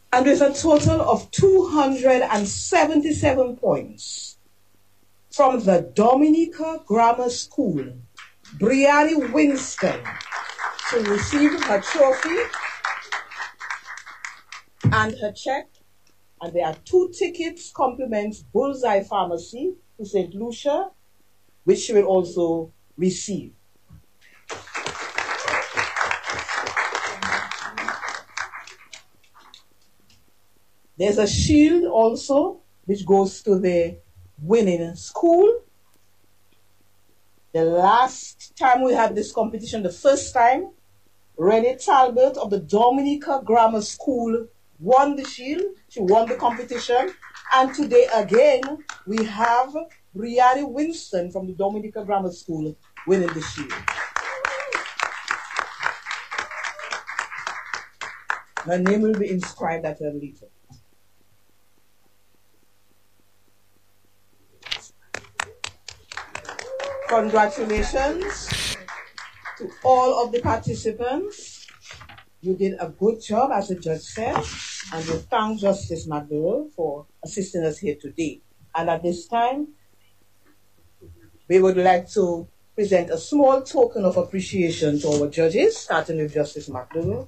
And with a total of 277 points from the Dominica Grammar School, Brianne Winston to receive her trophy and her check. And there are 2 tickets, compliments Bullseye Pharmacy to St. Lucia, which she will also receive. There's a shield also, which goes to the winning school. The last time we had this competition, the first time, Renee Talbot of the Dominica Grammar School won the shield. She won the competition. And today again, we have Brianne Winston from the Dominica Grammar School winning the shield. Her name will be inscribed at her later. Congratulations to all of the participants. You did a good job, as the judge said, and we thank Justice McDowell for assisting us here today. And at this time, we would like to present a small token of appreciation to our judges, starting with Justice McDowell.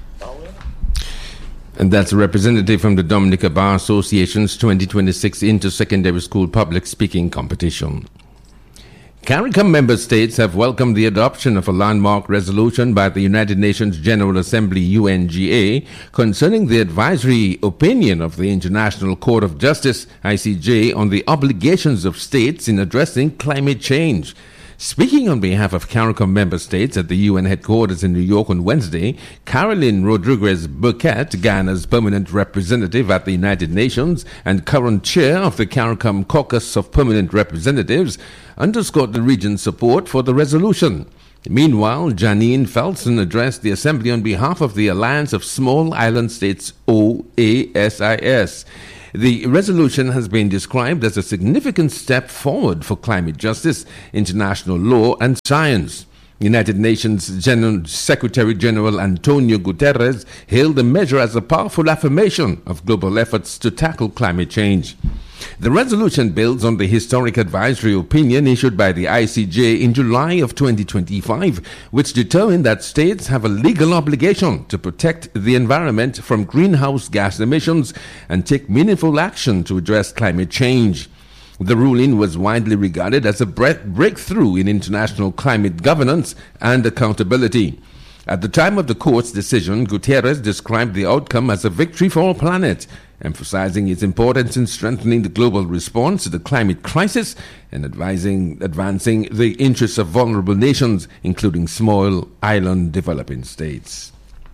And that's a representative from the Dominica Bar Association's 2026 Inter-Secondary School Public Speaking Competition. CARICOM member states have welcomed the adoption of a landmark resolution by the United Nations General Assembly UNGA concerning the advisory opinion of the International Court of Justice ICJ on the obligations of states in addressing climate change. Speaking on behalf of CARICOM member states at the UN headquarters in New York on Wednesday, Caroline Rodriguez Burkett, Ghana's permanent representative at the United Nations and current chair of the CARICOM Caucus of Permanent Representatives, underscored the region's support for the resolution. Meanwhile, Janine Felsen addressed the Assembly on behalf of the Alliance of Small Island States, OASIS. The resolution has been described as a significant step forward for climate justice, international law and science. United Nations Secretary General Antonio Guterres hailed the measure as a powerful affirmation of global efforts to tackle climate change. The resolution builds on the historic advisory opinion issued by the ICJ in July of 2025, which determined that states have a legal obligation to protect the environment from greenhouse gas emissions and take meaningful action to address climate change. The ruling was widely regarded as a breakthrough in international climate governance and accountability. At the time of the court's decision, Guterres described the outcome as a victory for our planet, emphasizing its importance in strengthening the global response to the climate crisis and advancing the interests of vulnerable nations, including small island developing states.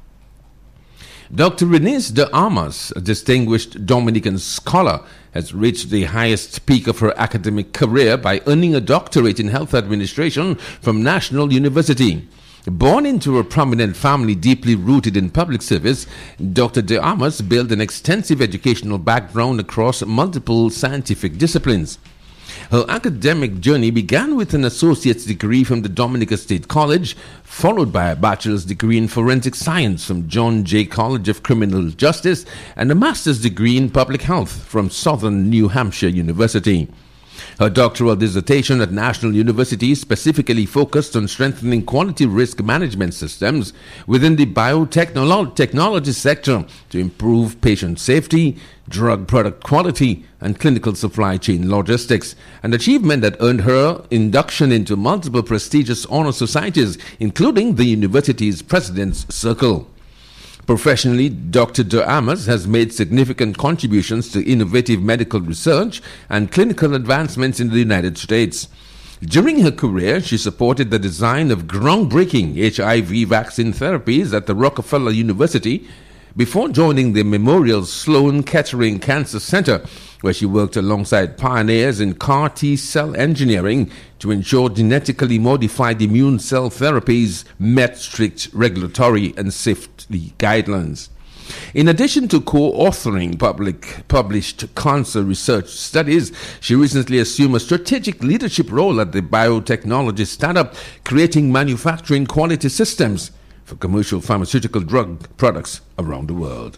Dr. Renise de Armas, a distinguished Dominican scholar, has reached the highest peak of her academic career by earning a doctorate in health administration from National University. Born into a prominent family deeply rooted in public service, Dr. de Armas built an extensive educational background across multiple scientific disciplines. Her academic journey began with an associate's degree from the Dominica State College, followed by a bachelor's degree in forensic science from John Jay College of Criminal Justice and a master's degree in public health from Southern New Hampshire University. Her doctoral dissertation at National University specifically focused on strengthening quality risk management systems within the biotechnology sector to improve patient safety, drug product quality, and clinical supply chain logistics, an achievement that earned her induction into multiple prestigious honor societies, including the university's President's Circle. Professionally, Dr. de Armas has made significant contributions to innovative medical research and clinical advancements in the United States. During her career, she supported the design of groundbreaking HIV vaccine therapies at the Rockefeller University before joining the Memorial Sloan Kettering Cancer Center, where she worked alongside pioneers in CAR T-cell engineering to ensure genetically modified immune cell therapies met strict regulatory and safety guidelines. In addition to co-authoring published cancer research studies, she recently assumed a strategic leadership role at the biotechnology startup, creating manufacturing quality systems for commercial pharmaceutical drug products around the world.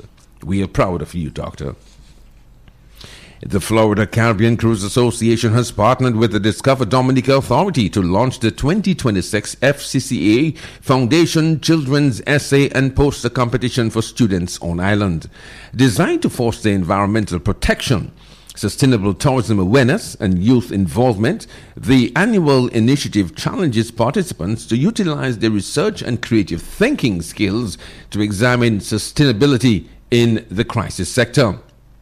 We are proud of you, Doctor. The Florida Caribbean Cruise Association has partnered with the Discover Dominica Authority to launch the 2026 FCCA Foundation Children's Essay and Poster Competition for students on island. Designed to foster environmental protection, sustainable tourism awareness, and youth involvement, the annual initiative challenges participants to utilize their research and creative thinking skills to examine sustainability in the crisis sector.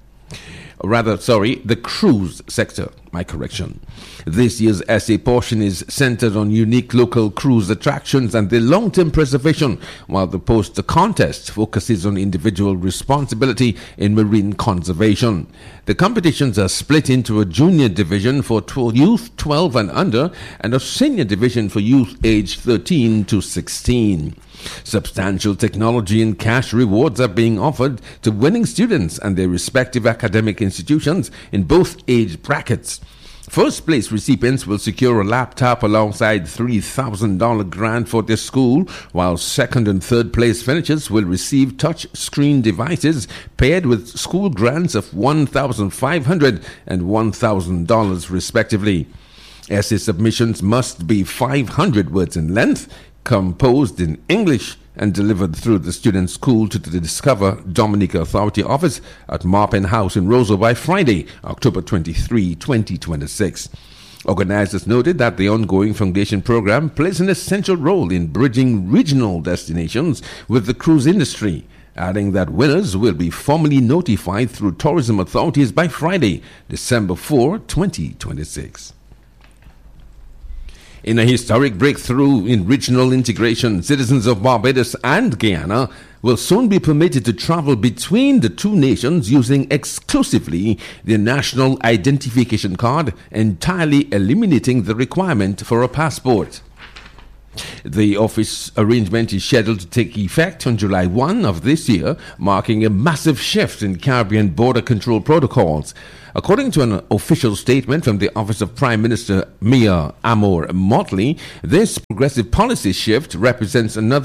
The cruise sector, my correction. This year's essay portion is centered on unique local cruise attractions and their long-term preservation, while the poster contest focuses on individual responsibility in marine conservation. The competitions are split into a junior division for youth 12 and under and a senior division for youth aged 13 to 16. Substantial technology and cash rewards are being offered to winning students and their respective academic institutions in both age brackets. First place recipients will secure a laptop alongside $3,000 grant for their school, while second and third place finishers will receive touch screen devices paired with school grants of $1,500 and $1,000 respectively. Essay submissions must be 500 words in length, composed in English, and delivered through the student school to the Discover Dominica Authority office at Marpen House in Roseau by Friday, October 23, 2026. Organizers noted that the ongoing foundation program plays an essential role in bridging regional destinations with the cruise industry, adding that winners will be formally notified through tourism authorities by Friday, December 4, 2026. In a historic breakthrough in regional integration, citizens of Barbados and Guyana will soon be permitted to travel between the two nations using exclusively their national identification card, entirely eliminating the requirement for a passport. The office arrangement is scheduled to take effect on July 1 of this year, marking a massive shift in Caribbean border control protocols. According to an official statement from the Office of Prime Minister Mia Amor Motley, this progressive policy shift represents another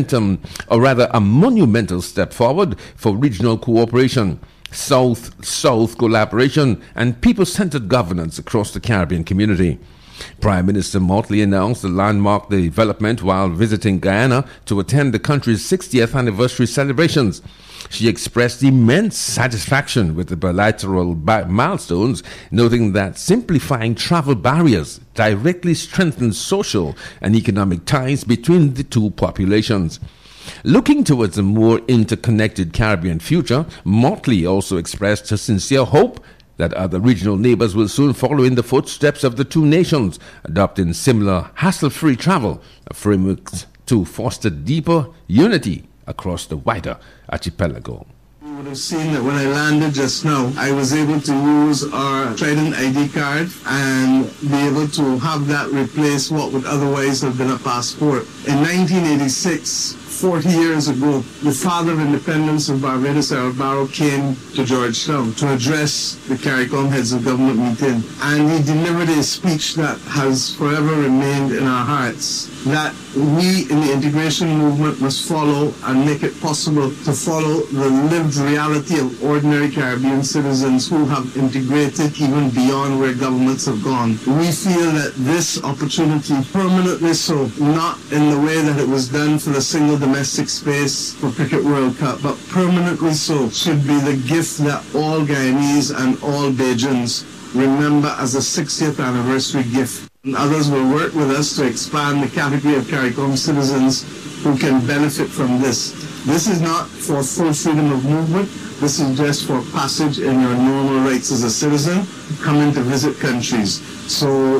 a monumental step forward for regional cooperation, South-South collaboration, and people-centered governance across the Caribbean community. Prime Minister Motley announced the landmark development while visiting Guyana to attend the country's 60th anniversary celebrations. She expressed immense satisfaction with the bilateral milestones, noting that simplifying travel barriers directly strengthens social and economic ties between the two populations. Looking towards a more interconnected Caribbean future, Motley also expressed her sincere hope that other regional neighbors will soon follow in the footsteps of the two nations, adopting similar hassle-free travel frameworks to foster deeper unity across the wider archipelago. You would have seen that when I landed just now, I was able to use our Trident ID card and be able to have that replace what would otherwise have been a passport. In 1986, 40 years ago, the father of independence of Barbados, Harold Barrow, came to Georgetown to address the CARICOM heads of government meeting. And he delivered a speech that has forever remained in our hearts, that we in the integration movement must follow and make it possible to follow the lived reality of ordinary Caribbean citizens who have integrated even beyond where governments have gone. We feel that this opportunity, permanently so, not in the way that it was done for the single domestic space for Cricket World Cup, but permanently so, should be the gift that all Guyanese and all Bajans remember as a 60th anniversary gift. And others will work with us to expand the category of CARICOM citizens who can benefit from this. This is not for full freedom of movement. This is just for passage in your normal rights as a citizen, coming to visit countries. So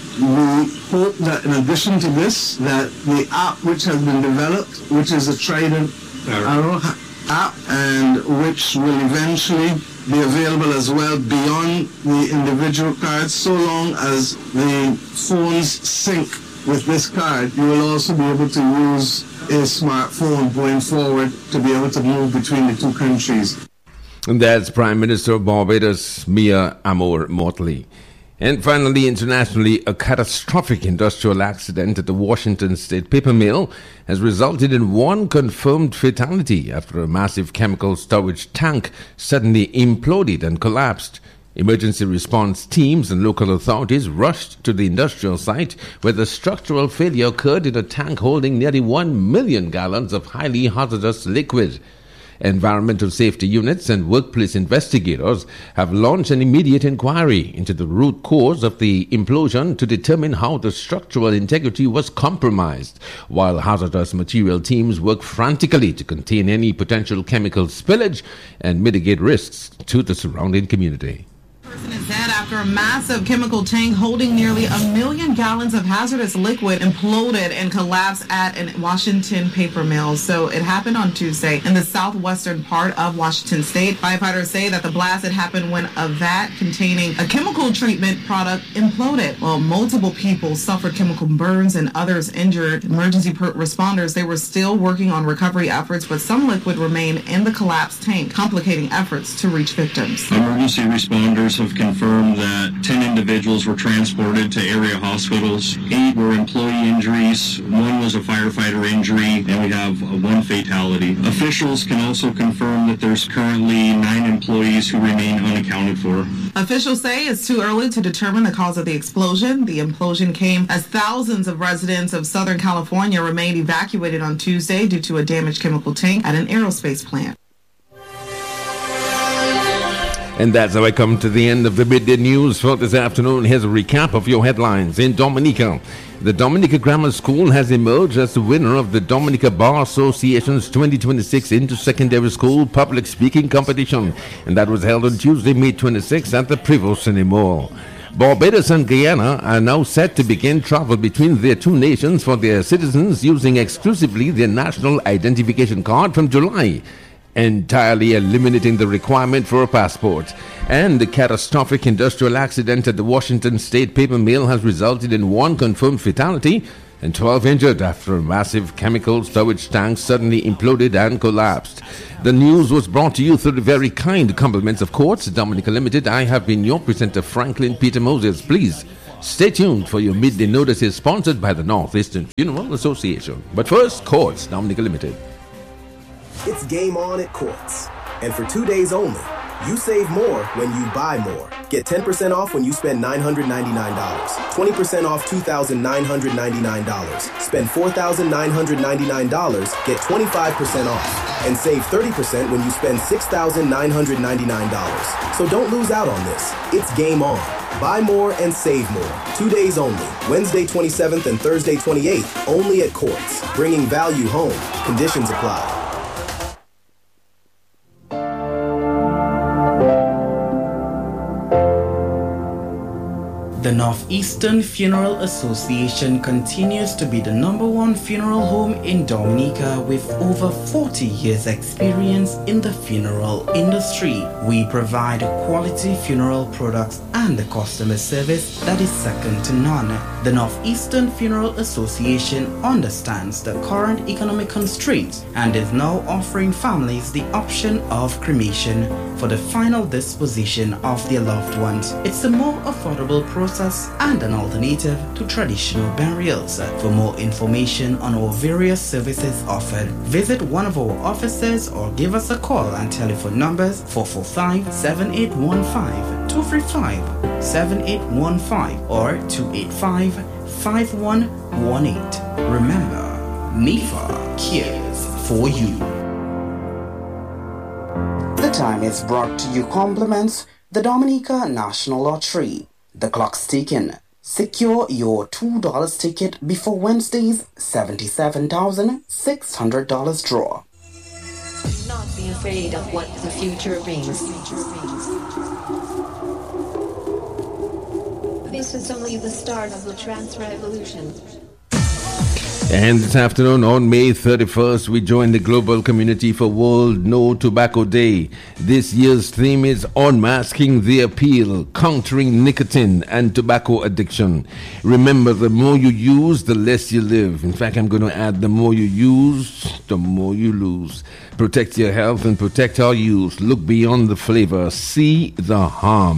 we hope that in addition to this, that the app which has been developed, which is a Trident Arrow app, and which will eventually be available as well beyond the individual cards, so long as the phones sync with this card, you will also be able to use a smartphone going forward to be able to move between the two countries. And that's Prime Minister of Barbados, Mia Amor Motley. And finally, internationally, a catastrophic industrial accident at the Washington State paper mill has resulted in one confirmed fatality after a massive chemical storage tank suddenly imploded and collapsed. Emergency response teams and local authorities rushed to the industrial site where the structural failure occurred in a tank holding nearly 1 million gallons of highly hazardous liquid. Environmental safety units and workplace investigators have launched an immediate inquiry into the root cause of the implosion to determine how the structural integrity was compromised, while hazardous material teams work frantically to contain any potential chemical spillage and mitigate risks to the surrounding community. Person is dead after a massive chemical tank holding nearly 1 million gallons of hazardous liquid imploded and collapsed at a Washington paper mill. So it happened on Tuesday in the southwestern part of Washington State. Firefighters say that the blast had happened when a vat containing a chemical treatment product imploded. While multiple people suffered chemical burns and others injured, emergency responders, they were still working on recovery efforts, but some liquid remained in the collapsed tank, complicating efforts to reach victims. Emergency responders have confirmed that 10 individuals were transported to area hospitals. 8 were employee injuries, 1 was a firefighter injury, and we have 1 fatality. Officials can also confirm that there's currently 9 employees who remain unaccounted for. Officials say it's too early to determine the cause of the explosion. The implosion came as thousands of residents of Southern California remained evacuated on Tuesday due to a damaged chemical tank at an aerospace plant. And that's how I come to the end of the midday news for this afternoon. Here's a recap of your headlines. In Dominica, the Dominica Grammar School has emerged as the winner of the Dominica Bar Association's 2026 Inter-Secondary School Public Speaking Competition, and that was held on Tuesday, May 26th at the Prevost Cinema Mall. Barbados and Guyana are now set to begin travel between their two nations for their citizens using exclusively their national identification card from July, entirely eliminating the requirement for a passport. And the catastrophic industrial accident at the Washington State paper mill has resulted in 1 confirmed fatality and 12 injured after a massive chemical storage tank suddenly imploded and collapsed. The news was brought to you through the very kind compliments of Courts Dominica Limited. I have been your presenter, Franklin Peter Moses. Please stay tuned for your midday notices sponsored by the Northeastern Funeral Association. But first, Courts Dominica Limited. It's game on at Courts. And for 2 days only, you save more when you buy more. Get 10% off when you spend $999. 20% off $2,999. Spend $4,999. Get 25% off. And save 30% when you spend $6,999. So don't lose out on this. It's game on. Buy more and save more. 2 days only. Wednesday 27th and Thursday 28th. Only at Courts. Bringing value home. Conditions apply. The Northeastern Funeral Association continues to be the #1 funeral home in Dominica with over 40 years experience in the funeral industry. We provide quality funeral products and a customer service that is second to none. The Northeastern Funeral Association understands the current economic constraints and is now offering families the option of cremation for the final disposition of their loved ones. It's a more affordable process and an alternative to traditional burials. For more information on our various services offered, visit one of our offices or give us a call and telephone numbers 445-7815, 235-7815 or 285-5118. Remember, NIFA cares for you. The time is brought to you compliments the Dominica National Lottery. The clock's ticking. Secure your $2 ticket before Wednesday's $77,600 draw. Do not be afraid of what the future brings. This is only the start of the trans revolution. And this afternoon on May 31st, we join the global community for World No Tobacco Day. This year's theme is Unmasking the Appeal, Countering Nicotine and Tobacco Addiction. Remember, the more you use, the less you live. In fact, I'm going to add the more you use, the more you lose. Protect your health and protect our youth. Look beyond the flavor. See the harm.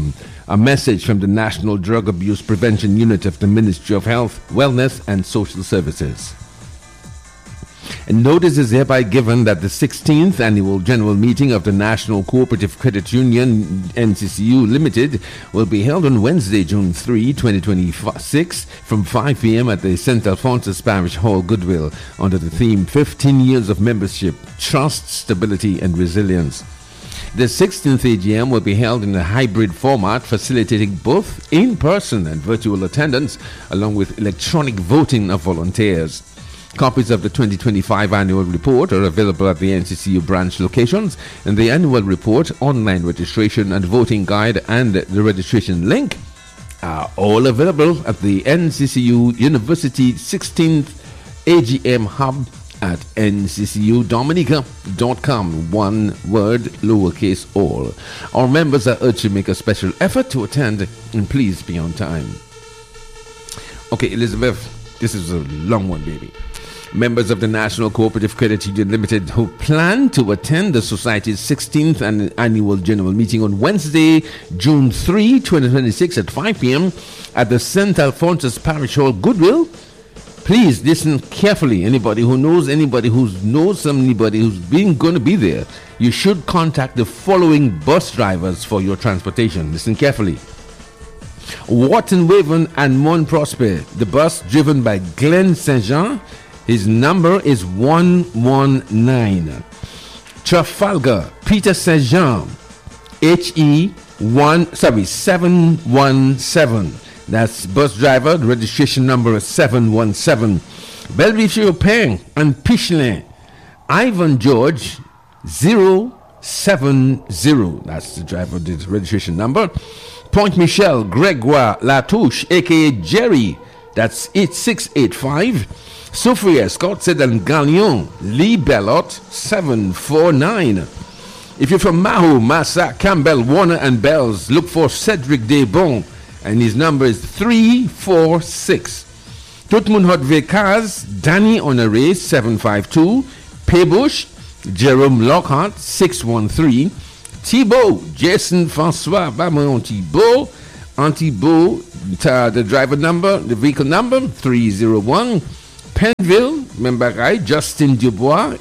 A message from the National Drug Abuse Prevention Unit of the Ministry of Health, Wellness and Social Services. And notice is hereby given that the 16th Annual General Meeting of the National Cooperative Credit Union, NCCU Limited, will be held on Wednesday, June 3, 2026, from 5 p.m. at the St. Alphonsus Parish Hall, Goodwill, under the theme 15 Years of Membership, Trust, Stability and Resilience. The 16th AGM will be held in a hybrid format, facilitating both in-person and virtual attendance, along with electronic voting of volunteers. Copies of the 2025 annual report are available at the NCCU branch locations, and the annual report, online registration and voting guide, and the registration link are all available at the NCCU University 16th AGM Hub at nccudominica.com. One word, lowercase all. Our members are urged to make a special effort to attend, and please be on time. Okay, Elizabeth, this is a long one, baby. Members of the National Cooperative Credit Union Limited who plan to attend the Society's 16th Annual General Meeting on Wednesday, June 3, 2026 at 5 p.m. at the St. Alphonsus Parish Hall, Goodwill, please listen carefully. Anybody who knows anybody who's going to be there, you should contact the following bus drivers for your transportation. Listen carefully. Wharton Waven and Mont Prosper, the bus driven by Glenn St. Jean. His number is 119. Trafalgar, Peter St. Jean, HE 717. That's bus driver. The registration number is 717. Belvedere Peng and Pichelin, Ivan George 070. That's the driver. The registration number. Point Michel Gregoire Latouche, aka Jerry. That's 8685. Sophia Scott said and Gagnon Lee Bellot 749. If you're from Maho, Massa, Campbell, Warner and Bells, look for Cedric Desbon, and his number is 346. Tutmun Hodvekaz, Danny Honoré 752. Paybush, Jerome Lockhart 613. Thibault, Jason Francois Bamon Thibault, the driver number, the vehicle number 301. Penville, Membagai, Justin Dubois,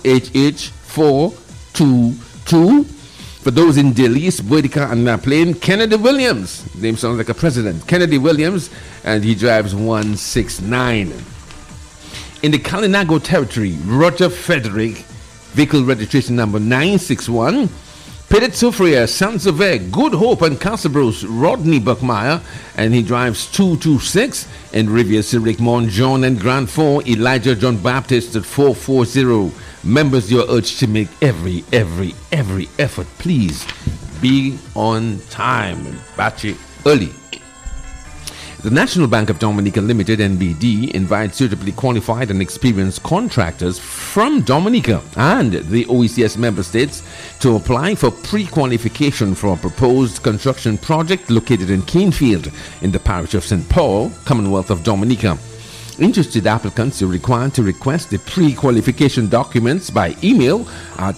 HH422. For those in Delis, Boudica and Naplain, Kennedy Williams, name sounds like a president, Kennedy Williams, and he drives 169. In the Kalinago territory, Roger Frederick, vehicle registration number 961. Petit Soufrier, Saint-Sever, Good Hope and Castlebros, Rodney Buckmeyer, and he drives 226. And Riviera Cyric, Mont John and Grand 4, Elijah John Baptist at 440. Members, you are urged to make every effort. Please be on time and battery early. The National Bank of Dominica Limited, NBD, invites suitably qualified and experienced contractors from Dominica and the OECS member states to apply for pre-qualification for a proposed construction project located in Keenfield in the parish of St. Paul, Commonwealth of Dominica. Interested applicants are required to request the pre-qualification documents by email at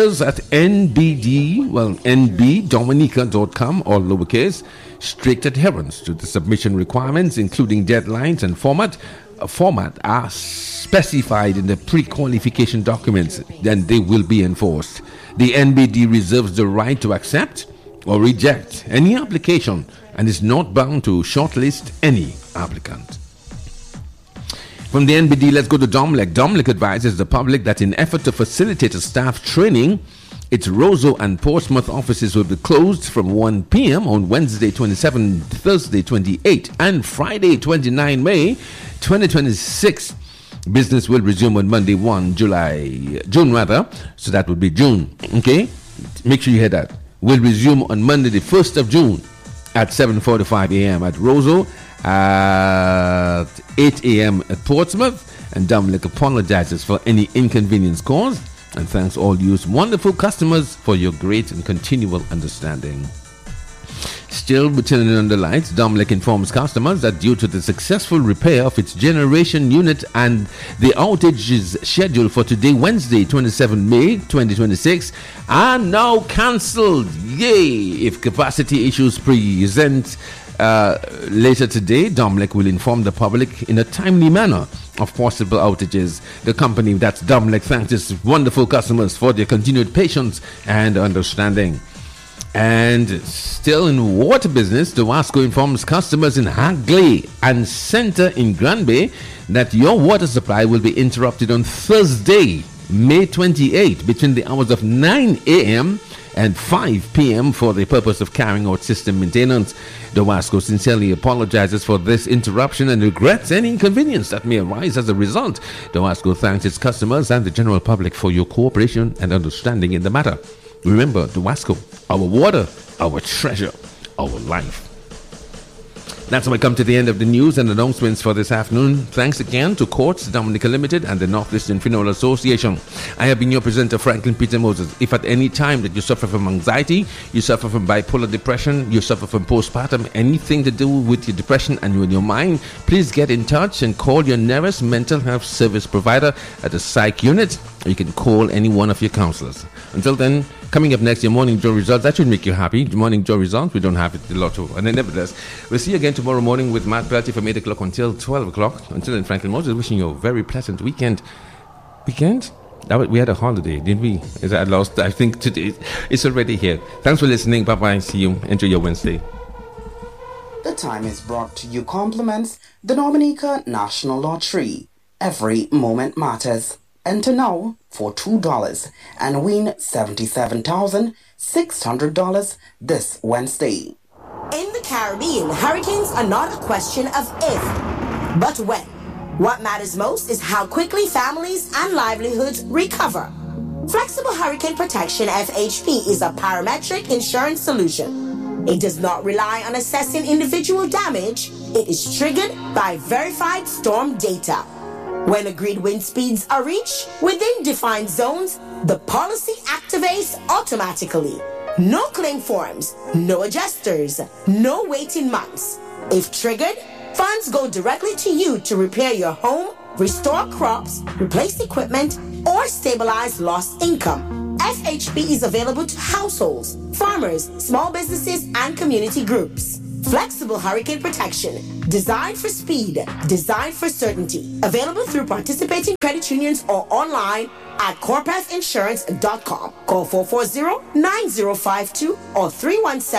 tenders@nbdominica.com or lowercase. Strict adherence to the submission requirements, including deadlines and format are specified in the pre-qualification documents, then they will be enforced. The NBD reserves the right to accept or reject any application and is not bound to shortlist any applicant. From the NBD, let's go to Domlec. Domlec advises the public that in effort to facilitate a staff training, its Roseau and Portsmouth offices will be closed from 1 p.m. on Wednesday 27, Thursday 28, and Friday 29 May 2026. Business will resume on Monday 1 June rather, so that would be June. Okay? Make sure you hear that. Will resume on Monday the 1st of June at 7:45 a.m. at Roseau, at 8 a.m. at Portsmouth, and Domlec apologizes for any inconvenience caused and thanks all you wonderful customers for your great and continual understanding. Still returning on the lights, Domlec informs customers that due to the successful repair of its generation unit and the outages scheduled for today, Wednesday, 27 May 2026, are now cancelled. Yay! If capacity issues present later today, Domlec will inform the public in a timely manner of possible outages. The company, that's Domlec, thanks its wonderful customers for their continued patience and understanding. And still in water business, the Wasco informs customers in Hagley and Center in Granby that your water supply will be interrupted on Thursday, May 28, between the hours of 9 a.m. and 5 p.m. for the purpose of carrying out system maintenance. The Wasco sincerely apologizes for this interruption and regrets any inconvenience that may arise as a result. The Wasco thanks its customers and the general public for your cooperation and understanding in the matter. Remember, the Wasco, our water, our treasure, our life. That's how I come to the end of the news and announcements for this afternoon. Thanks again to Courts Dominica Limited and the Northeastern Funeral Association. I have been your presenter, Franklin Peter Moses. If at any time that you suffer from anxiety, you suffer from bipolar depression, you suffer from postpartum, anything to do with your depression and your mind, please get in touch and call your nearest mental health service provider at the psych unit. Or you can call any one of your counselors. Until then, coming up next, your Morning Joe results. That should make you happy. The Morning Joe results, we don't have it a lot of, and then nevertheless, we'll see you again tomorrow morning with Matt Pelty from 8 o'clock until 12 o'clock. Until then, Franklin Moses wishing you a very pleasant weekend. We had a holiday, didn't we? I think today it's already here. Thanks for listening. Bye-bye. See you. Enjoy your Wednesday. The time is brought to you compliments the Dominica National Lottery. Every moment matters. Enter now for $2 and win $77,600 this Wednesday. In the Caribbean, hurricanes are not a question of if, but when. What matters most is how quickly families and livelihoods recover. Flexible Hurricane Protection FHP is a parametric insurance solution. It does not rely on assessing individual damage. It is triggered by verified storm data. When agreed wind speeds are reached within defined zones, the policy activates automatically. No claim forms, no adjusters, no waiting months. If triggered, funds go directly to you to repair your home, restore crops, replace equipment, or stabilize lost income. FHP is available to households, farmers, small businesses, and community groups. Flexible Hurricane Protection. Designed for speed. Designed for certainty. Available through participating credit unions or online at corpefinsurance.com. Call 440-9052 or 317